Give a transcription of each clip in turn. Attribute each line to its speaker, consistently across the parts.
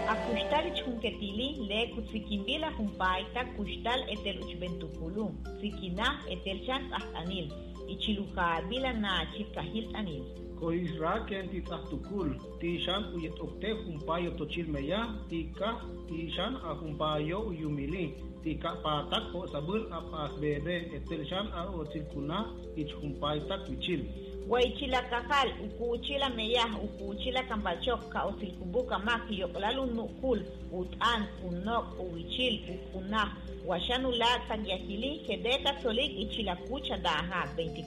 Speaker 1: Akustal chunketili le kutsikimbila humpaita kustal etel uchbentukulu, sikina etel chan anil, ichiluja bila na chikahil anil.
Speaker 2: Koisra ken titahtukul, tishan uyet okte humpayo tochilmeya, tika tishan a humpayo uyumili, tika patak po sabul apas bebe etel chan a otilkuna ich humpaita kuchil.
Speaker 1: Waichila kakal, ukuchila meyah, ukuchila kambachok, ka osilkubuka maki yoklalun nukul, utan, unok, uwichil, ukunah, washanula tagyahili, kedeka solik, ichila kucha daha,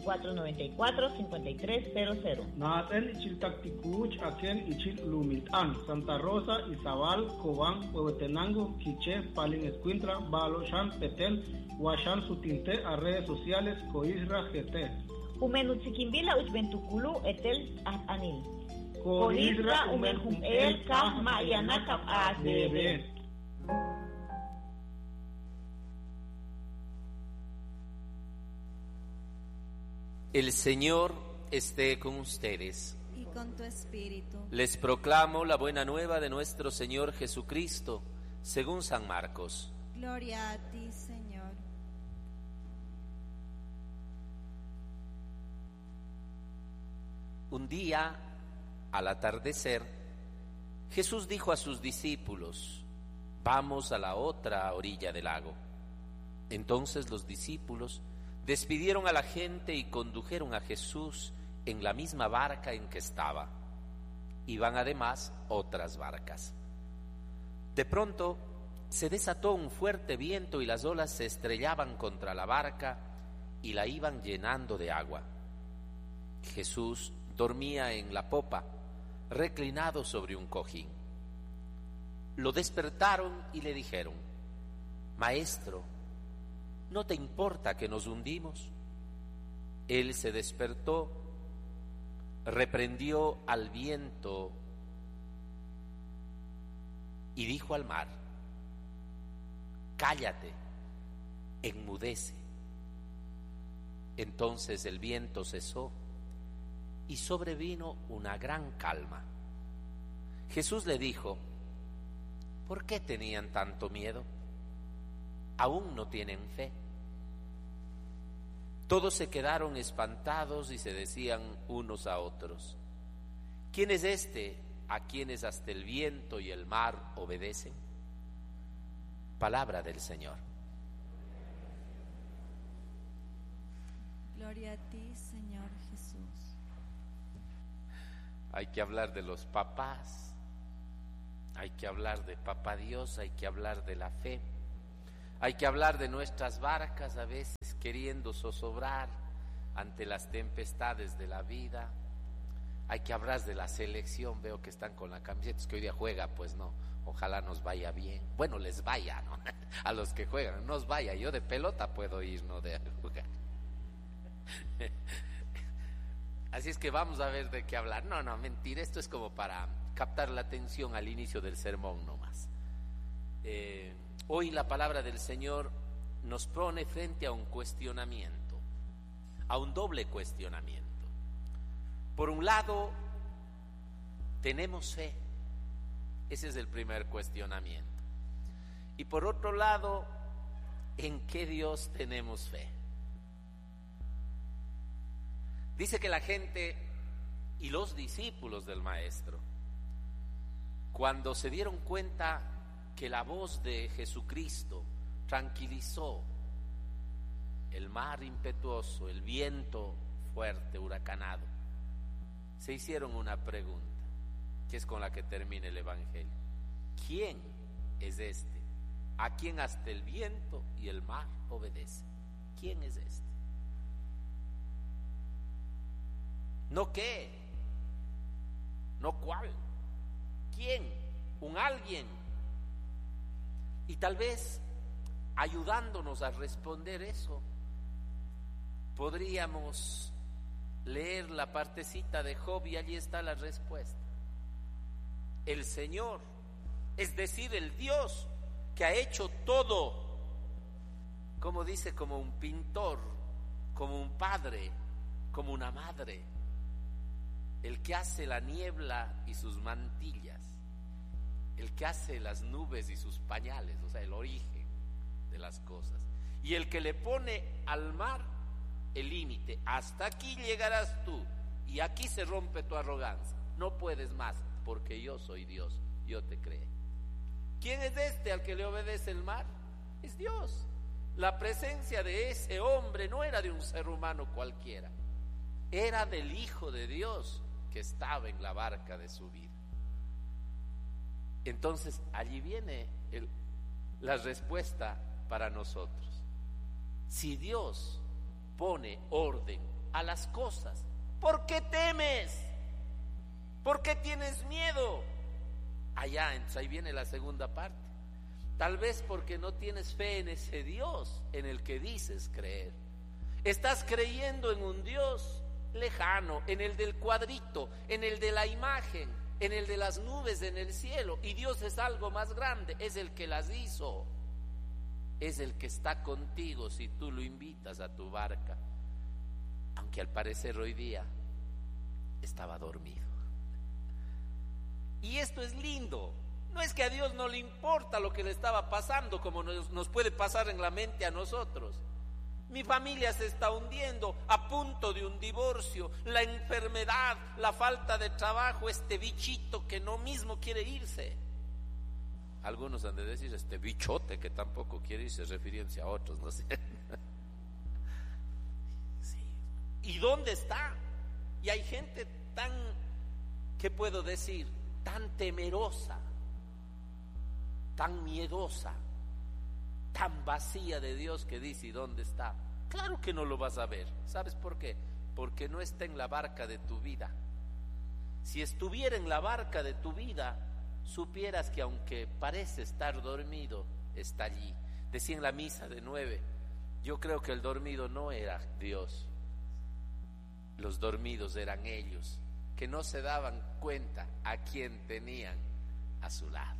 Speaker 1: 2494-5300.
Speaker 2: Naten ichil taktikuch, aken ichil lumiltan, Santa Rosa, Izabal, Cobán, Huehuetenango, Quiché, Palin Escuintra, Balo, Shan, Petel, Washan sutinte a redes sociales, Coisra, GT.
Speaker 1: Umenutzikimbila uchbentukulu etel anil.
Speaker 2: Coisra umenhum el kah mayanaka bebe.
Speaker 3: El Señor esté con ustedes.
Speaker 4: Y con tu espíritu.
Speaker 3: Les proclamo la buena nueva de nuestro Señor Jesucristo, según San Marcos.
Speaker 4: Gloria a ti, Señor.
Speaker 3: Un día, al atardecer, Jesús dijo a sus discípulos: vamos a la otra orilla del lago. Entonces los discípulos despidieron a la gente y condujeron a Jesús en la misma barca en que estaba. Iban además otras barcas. De pronto se desató un fuerte viento y las olas se estrellaban contra la barca y la iban llenando de agua. Jesús dormía en la popa, reclinado sobre un cojín. Lo despertaron y le dijeron: Maestro, ¿no te importa que nos hundimos? Él se despertó, reprendió al viento y dijo al mar: cállate, enmudece. Entonces el viento cesó y sobrevino una gran calma. Jesús le dijo: ¿por qué tenían tanto miedo? ¿Aún no tienen fe? Todos se quedaron espantados y se decían unos a otros: ¿quién es este a quienes hasta el viento y el mar obedecen? Palabra del Señor.
Speaker 4: Gloria a ti, Señor Jesús.
Speaker 3: Hay que hablar de los papás, hay que hablar de Papá Dios, hay que hablar de la fe, hay que hablar de nuestras barcas a veces queriendo zozobrar ante las tempestades de la vida. Hay que hablar de la selección, veo que están con la camiseta, es que hoy día juega, pues no, ojalá nos vaya bien. Bueno, les vaya, ¿no? A los que juegan, nos vaya, yo de pelota puedo ir, no de jugar. Así es que vamos a ver de qué hablar. No, mentira, esto es como para captar la atención al inicio del sermón nomás. Hoy la palabra del Señor nos pone frente a un cuestionamiento, a un doble cuestionamiento. Por un lado, tenemos fe, ese es el primer cuestionamiento. Y por otro lado, ¿en qué Dios tenemos fe? Dice que la gente y los discípulos del Maestro, cuando se dieron cuenta que la voz de Jesucristo tranquilizó el mar impetuoso, el viento fuerte, huracanado, se hicieron una pregunta, que es con la que termina el Evangelio: ¿quién es este a quien hasta el viento y el mar obedecen? ¿Quién es este? No qué, no cuál, quién, un alguien. Y tal vez ayudándonos a responder eso, podríamos leer la partecita de Job y allí está la respuesta. El Señor, es decir, el Dios que ha hecho todo, como dice, como un pintor, como un padre, como una madre, el que hace la niebla y sus mantillas, el que hace las nubes y sus pañales, o sea, el origen de las cosas, y el que le pone al mar el límite. Hasta aquí llegarás tú, y aquí se rompe tu arrogancia, no puedes más, porque yo soy Dios, yo te creé. ¿Quién es este al que le obedece el mar? Es Dios. La presencia de ese hombre no era de un ser humano cualquiera, era del Hijo de Dios que estaba en la barca de su vida. Entonces allí viene la respuesta para nosotros. Si Dios pone orden a las cosas, ¿por qué temes? ¿Por qué tienes miedo? Entonces ahí viene la segunda parte. Tal vez porque no tienes fe en ese Dios en el que dices creer. Estás creyendo en un Dios lejano, en el del cuadrito, en el de la imagen, en el de las nubes en el cielo. Y Dios es algo más grande, es el que las hizo, es el que está contigo si tú lo invitas a tu barca. Aunque al parecer hoy día estaba dormido. Y esto es lindo. No es que a Dios no le importa lo que le estaba pasando, como nos puede pasar en la mente a nosotros. Mi familia se está hundiendo, a punto de un divorcio, la enfermedad, la falta de trabajo, este bichito que no mismo quiere irse. Algunos han de decir este bichote que tampoco quiere irse, refiriéndose a otros, no sé. Sí. ¿Y dónde está? Y hay gente tan, ¿qué puedo decir? Tan temerosa, tan miedosa, tan vacía de Dios, que dice: ¿y dónde está? Claro que no lo vas a ver. ¿Sabes por qué? Porque no está en la barca de tu vida. Si estuviera en la barca de tu vida, supieras que aunque parece estar dormido, está allí. Decía en la misa de 9, yo creo que el dormido no era Dios, los dormidos eran ellos, que no se daban cuenta a quién tenían a su lado.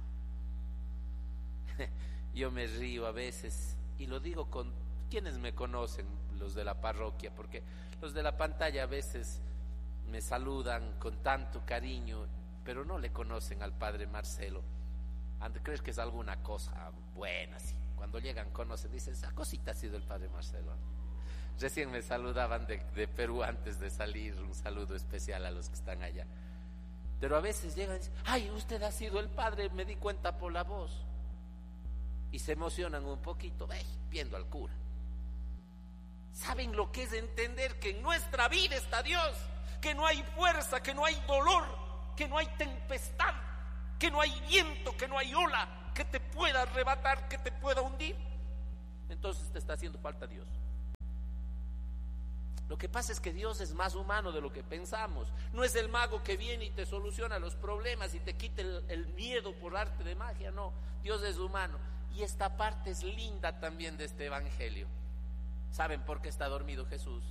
Speaker 3: Yo me río a veces, y lo digo con quienes me conocen, los de la parroquia, porque los de la pantalla a veces me saludan con tanto cariño, pero no le conocen al padre Marcelo. Han de creer que es alguna cosa buena, sí. Cuando llegan conocen, dicen: esa cosita ha sido el padre Marcelo. Recién me saludaban de Perú antes de salir, un saludo especial a los que están allá. Pero a veces llegan y dicen: ay, usted ha sido el padre, me di cuenta por la voz. Y se emocionan un poquito, viendo al cura. ¿Saben lo que es entender que en nuestra vida está Dios? Que no hay fuerza, que no hay dolor, que no hay tempestad, que no hay viento, que no hay ola que te pueda arrebatar, que te pueda hundir. Entonces te está haciendo falta Dios. Lo que pasa es que Dios es más humano de lo que pensamos. No es el mago que viene y te soluciona los problemas y te quita el miedo por arte de magia, no. Dios es humano. Y esta parte es linda también de este evangelio. ¿Saben por qué está dormido Jesús?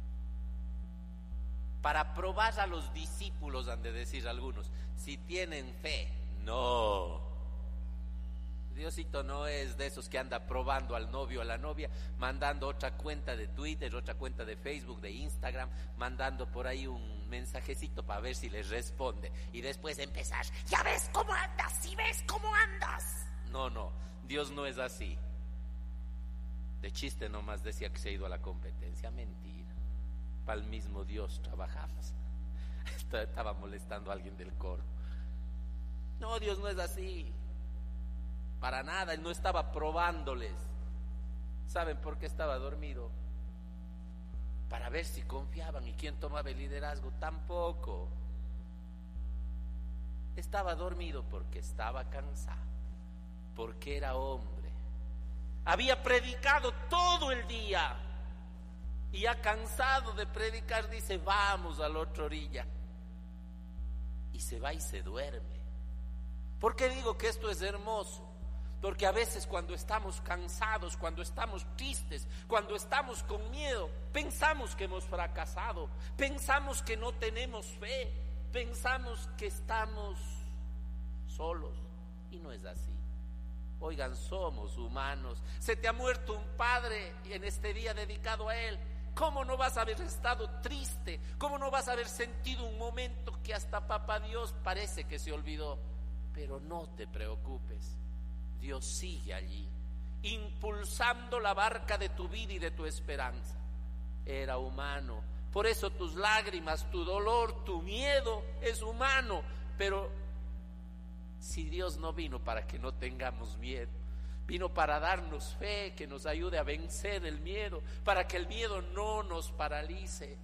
Speaker 3: Para probar a los discípulos, han de decir algunos, si tienen fe. No, Diosito no es de esos que anda probando al novio o a la novia, mandando otra cuenta de Twitter, otra cuenta de Facebook, de Instagram, mandando por ahí un mensajecito para ver si les responde, y después empezar: ya ves cómo andas, si ves cómo andas. No, Dios no es así. De chiste nomás decía que se ha ido a la competencia. Mentira. Para el mismo Dios trabajamos. Estaba molestando a alguien del coro. No, Dios no es así. Para nada. Él no estaba probándoles. ¿Saben por qué estaba dormido? Para ver si confiaban. ¿Y quién tomaba el liderazgo? Tampoco. Estaba dormido porque estaba cansado, porque era hombre. Había predicado todo el día y ya cansado de predicar dice: vamos a la otra orilla. Y se va y se duerme. ¿Por qué digo que esto es hermoso? Porque a veces cuando estamos cansados, cuando estamos tristes, cuando estamos con miedo, pensamos que hemos fracasado, pensamos que no tenemos fe, pensamos que estamos solos, y no es así. Oigan, somos humanos. Se te ha muerto un padre en este día dedicado a él. ¿Cómo no vas a haber estado triste? ¿Cómo no vas a haber sentido un momento que hasta Papá Dios parece que se olvidó? Pero no te preocupes, Dios sigue allí, impulsando la barca de tu vida y de tu esperanza. Era humano, por eso tus lágrimas, tu dolor, tu miedo es humano. Pero si Dios no vino para que no tengamos miedo, vino para darnos fe, que nos ayude a vencer el miedo, para que el miedo no nos paralice.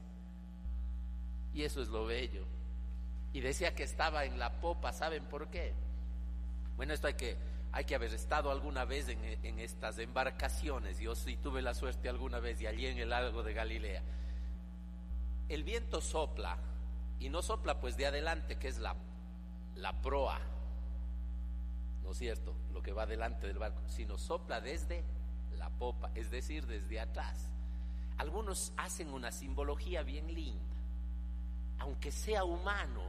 Speaker 3: Y eso es lo bello. Y decía que estaba en la popa, ¿saben por qué? Bueno, esto hay que haber estado alguna vez en estas embarcaciones. Yo sí tuve la suerte alguna vez, y allí en el lago de Galilea. El viento sopla, y no sopla pues de adelante, que es la proa, ¿no es cierto?, lo que va delante del barco, sino sopla desde la popa, es decir, desde atrás. Algunos hacen una simbología bien linda. Aunque sea humano,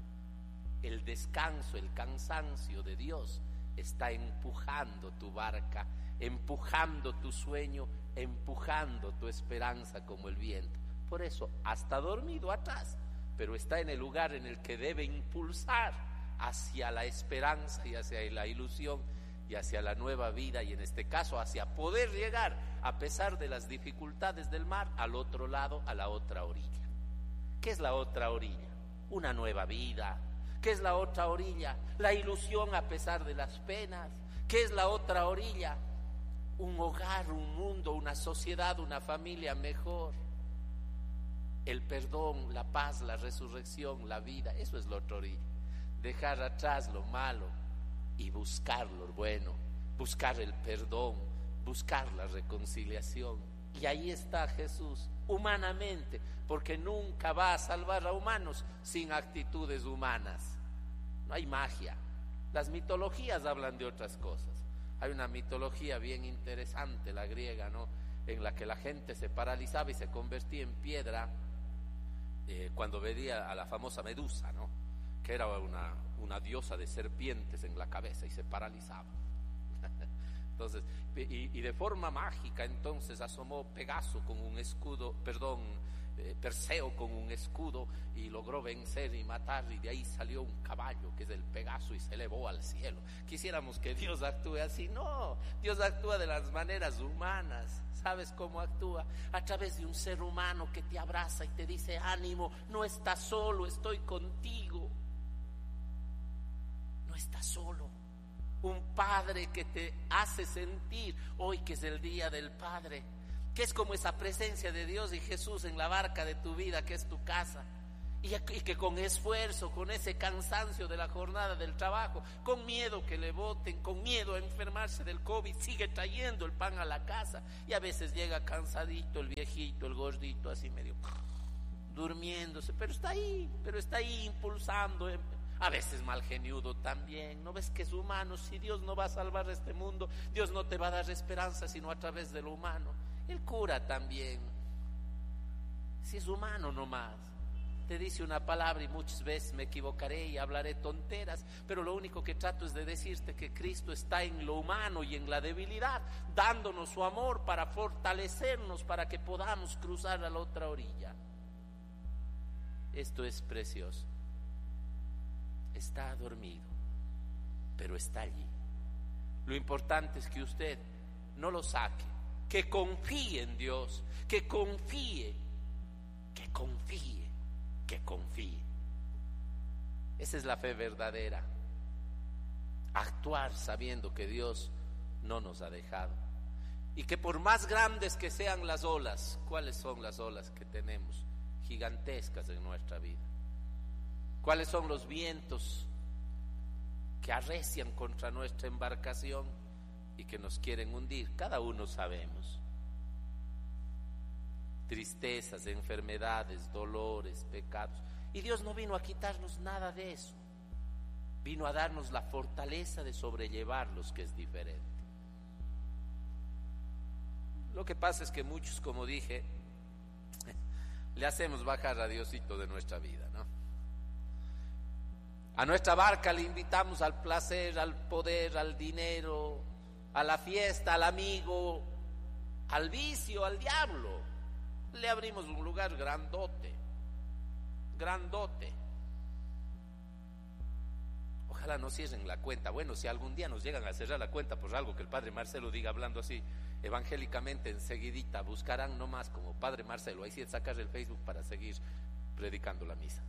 Speaker 3: el descanso, el cansancio de Dios está empujando tu barca, empujando tu sueño, empujando tu esperanza como el viento. Por eso, hasta dormido atrás, pero está en el lugar en el que debe impulsar hacia la esperanza y hacia la ilusión y hacia la nueva vida, y en este caso hacia poder llegar, a pesar de las dificultades del mar, al otro lado, a la otra orilla. ¿Qué es la otra orilla? Una nueva vida. ¿Qué es la otra orilla? La ilusión a pesar de las penas. ¿Qué es la otra orilla? Un hogar, un mundo, una sociedad, una familia mejor. El perdón, la paz, la resurrección, la vida. Eso es la otra orilla. Dejar atrás lo malo y buscar lo bueno, buscar el perdón, buscar la reconciliación. Y ahí está Jesús, humanamente, porque nunca va a salvar a humanos sin actitudes humanas. No hay magia. Las mitologías hablan de otras cosas. Hay una mitología bien interesante, la griega, ¿no?, en la que la gente se paralizaba y se convertía en piedra cuando veía a la famosa Medusa, ¿no?, que era una diosa de serpientes en la cabeza, y se paralizaba. Entonces, y de forma mágica entonces asomó Pegaso con un escudo, Perseo con un escudo, y logró vencer y matar, y de ahí salió un caballo que es el Pegaso y se elevó al cielo. Quisiéramos que Dios actúe así. No, Dios actúa de las maneras humanas. ¿Sabes cómo actúa? A través de un ser humano que te abraza y te dice: ánimo, no estás solo, estoy contigo. No estás solo. Un padre que te hace sentir, hoy que es el día del Padre, que es como esa presencia de Dios y Jesús en la barca de tu vida, que es tu casa, y que con esfuerzo, con ese cansancio de la jornada del trabajo, con miedo que le boten, con miedo a enfermarse del COVID, sigue trayendo el pan a la casa, y a veces llega cansadito el viejito, el gordito, así medio durmiéndose, pero está ahí impulsando. A veces mal geniudo también. ¿No ves que es humano? Si Dios no va a salvar este mundo, Dios no te va a dar esperanza sino a través de lo humano. El cura también, si es humano nomás, te dice una palabra, y muchas veces me equivocaré y hablaré tonteras, pero lo único que trato es de decirte que Cristo está en lo humano y en la debilidad, dándonos su amor para fortalecernos, para que podamos cruzar a la otra orilla. Esto es precioso. Está dormido, pero está allí. Lo importante es que usted no lo saque, que confíe en Dios, que confíe. Esa es la fe verdadera. Actuar sabiendo que Dios no nos ha dejado, y que por más grandes que sean las olas, ¿cuáles son las olas que tenemos gigantescas en nuestra vida? ¿Cuáles son los vientos que arrecian contra nuestra embarcación y que nos quieren hundir? Cada uno sabemos. Tristezas, enfermedades, dolores, pecados. Y Dios no vino a quitarnos nada de eso. Vino a darnos la fortaleza de sobrellevarlos, que es diferente. Lo que pasa es que muchos, como dije, le hacemos bajar a Diosito de nuestra vida, ¿no? A nuestra barca le invitamos al placer, al poder, al dinero, a la fiesta, al amigo, al vicio, al diablo. Le abrimos un lugar grandote. ojalá no cierren la cuenta. Bueno, si algún día nos llegan a cerrar la cuenta por algo que el padre Marcelo diga hablando así evangélicamente, enseguidita buscarán nomás como padre Marcelo, ahí sí sacar el Facebook para seguir predicando la misa.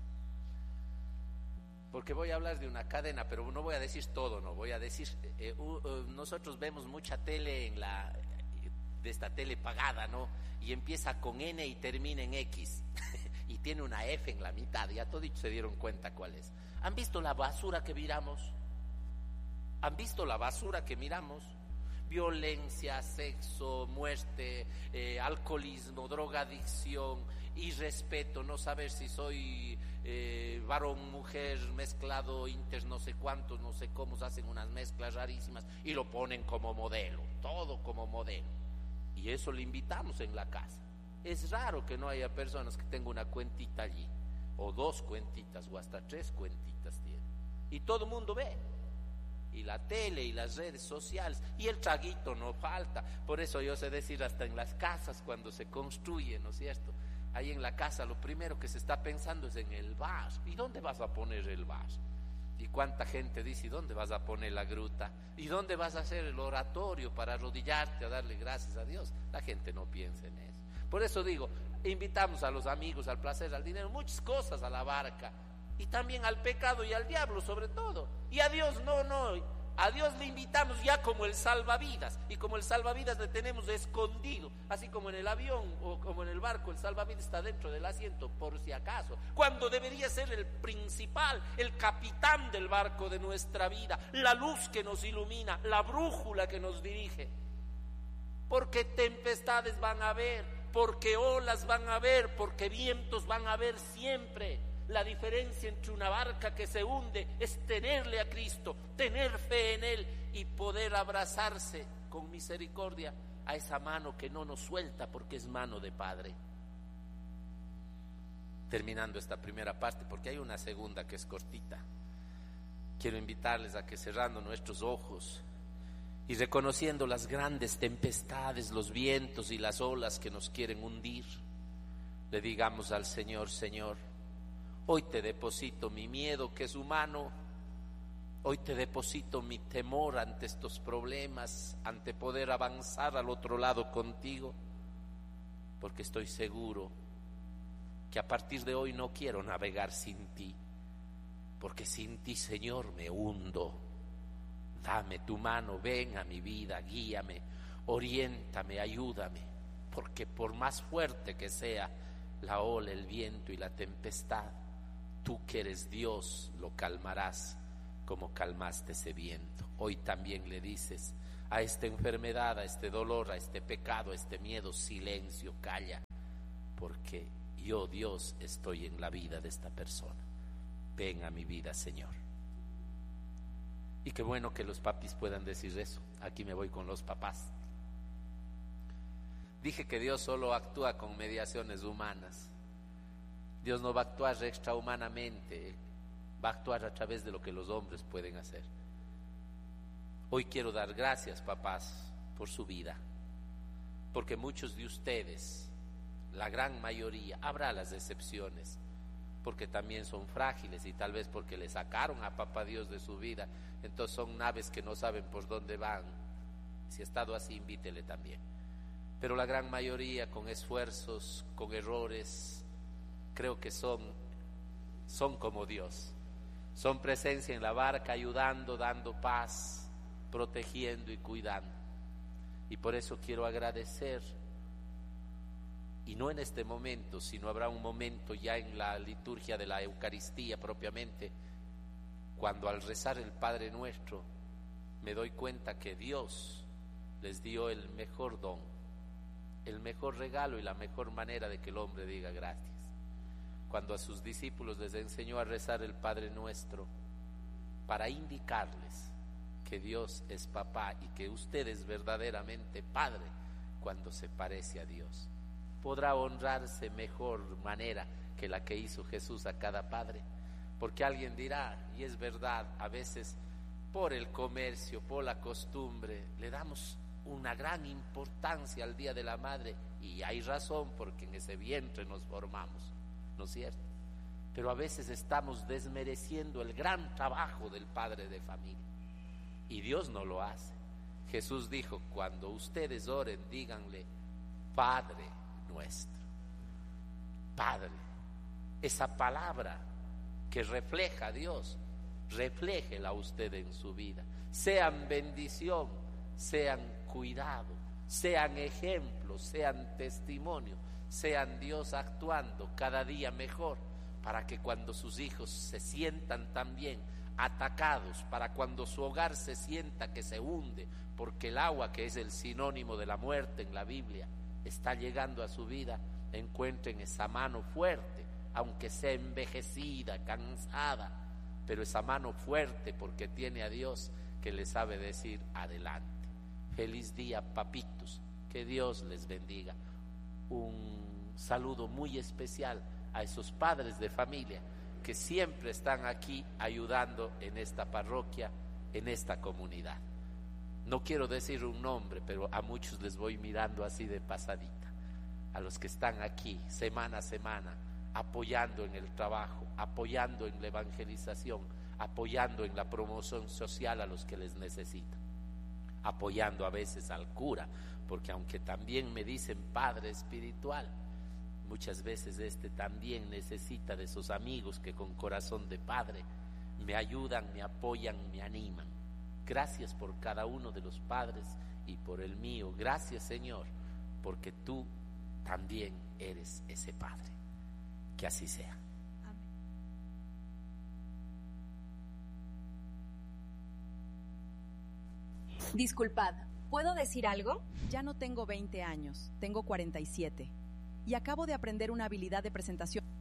Speaker 3: Porque voy a hablar de una cadena, pero no voy a decir todo, no voy a decir, nosotros vemos mucha tele de esta tele pagada, ¿no? Y empieza con N y termina en X y tiene una F en la mitad, ya todos se dieron cuenta cuál es. ¿Han visto la basura que miramos? ¿Han visto la basura que miramos? Violencia, sexo, muerte, alcoholismo, drogadicción, irrespeto, no saber si soy varón, mujer, mezclado, inter, no sé cuántos, no sé cómo, se hacen unas mezclas rarísimas y lo ponen como modelo, todo como modelo. Y eso le invitamos en la casa. Es raro que no haya personas que tengan una cuentita allí, o 2 cuentitas, o hasta 3 cuentitas tienen. Y todo el mundo ve. Y la tele y las redes sociales, y el traguito no falta. Por eso yo sé decir, hasta en las casas cuando se construye, ¿no es cierto? Ahí en la casa lo primero que se está pensando es en el bar. ¿Y dónde vas a poner el bar? Y cuánta gente dice, ¿y dónde vas a poner la gruta? ¿Y dónde vas a hacer el oratorio para arrodillarte a darle gracias a Dios? La gente no piensa en eso. Por eso digo, invitamos a los amigos, al placer, al dinero, muchas cosas a la barca. Y también al pecado y al diablo sobre todo. Y a Dios no, a Dios le invitamos ya como el salvavidas. Y como el salvavidas le tenemos escondido. Así como en el avión o como en el barco, el salvavidas está dentro del asiento por si acaso. Cuando debería ser el principal, el capitán del barco de nuestra vida. La luz que nos ilumina, la brújula que nos dirige. Porque tempestades van a haber, porque olas van a haber, porque vientos van a haber siempre. La diferencia entre una barca que se hunde es tenerle a Cristo, tener fe en Él y poder abrazarse con misericordia a esa mano que no nos suelta porque es mano de Padre. Terminando esta primera parte, porque hay una segunda que es cortita, quiero invitarles a que cerrando nuestros ojos y reconociendo las grandes tempestades, los vientos y las olas que nos quieren hundir, le digamos al Señor: Señor, hoy te deposito mi miedo que es humano, hoy te deposito mi temor ante estos problemas, ante poder avanzar al otro lado contigo, porque estoy seguro que a partir de hoy no quiero navegar sin ti, porque sin ti, Señor, me hundo. Dame tu mano, ven a mi vida, guíame, oriéntame, ayúdame, porque por más fuerte que sea la ola, el viento y la tempestad, tú que eres Dios lo calmarás como calmaste ese viento. Hoy también le dices a esta enfermedad, a este dolor, a este pecado, a este miedo: silencio, calla, porque yo, Dios, estoy en la vida de esta persona. Ven a mi vida, Señor. Y qué bueno que los papis puedan decir eso. Aquí me voy con los papás. Dije que Dios solo actúa con mediaciones humanas. Dios no va a actuar extrahumanamente, va a actuar a través de lo que los hombres pueden hacer. Hoy quiero dar gracias, papás, por su vida, porque muchos de ustedes, la gran mayoría, habrá las excepciones, porque también son frágiles y tal vez porque le sacaron a papá Dios de su vida, entonces son naves que no saben por dónde van. Si ha estado así, invítele también. Pero la gran mayoría, con esfuerzos, con errores, creo que son como Dios, son presencia en la barca, ayudando, dando paz, protegiendo y cuidando. Y por eso quiero agradecer, y no en este momento, sino habrá un momento ya en la liturgia de la Eucaristía propiamente, cuando al rezar el Padre Nuestro me doy cuenta que Dios les dio el mejor don, el mejor regalo y la mejor manera de que el hombre diga gracias. Cuando a sus discípulos les enseñó a rezar el Padre Nuestro para indicarles que Dios es papá y que usted es verdaderamente padre cuando se parece a Dios. Podrá honrarse mejor manera que la que hizo Jesús a cada padre, porque alguien dirá, y es verdad, a veces por el comercio, por la costumbre, le damos una gran importancia al Día de la Madre, y hay razón, porque en ese vientre nos formamos, ¿no es cierto? pero a veces estamos desmereciendo el gran trabajo del padre de familia. Y Dios no lo hace. Jesús dijo, cuando ustedes oren, díganle, Padre nuestro. Padre, esa palabra que refleja a Dios, refléjela usted en su vida. Sean bendición, sean cuidado, sean ejemplos, sean testimonio, sean Dios actuando cada día mejor, para que cuando sus hijos se sientan también atacados, para cuando su hogar se sienta que se hunde, porque el agua, que es el sinónimo de la muerte en la Biblia, está llegando a su vida, encuentren esa mano fuerte, aunque sea envejecida, cansada, pero esa mano fuerte porque tiene a Dios que le sabe decir adelante. Feliz día, papitos, que Dios les bendiga. Un saludo muy especial a esos padres de familia que siempre están aquí ayudando en esta parroquia, en esta comunidad. No quiero decir un nombre, pero a muchos les voy mirando así de pasadita, a los que están aquí semana a semana, apoyando en el trabajo, apoyando en la evangelización, apoyando en la promoción social a los que les necesitan, apoyando a veces al cura, porque aunque también me dicen padre espiritual, muchas veces también necesita de esos amigos que con corazón de padre me ayudan, me apoyan, me animan. Gracias por cada uno de los padres y por el mío. Gracias, Señor, porque tú también eres ese padre. Que así sea.
Speaker 4: Amén.
Speaker 5: Disculpad, ¿puedo decir algo?
Speaker 6: Ya no tengo 20 años, tengo 47 y acabo de aprender una habilidad de presentación.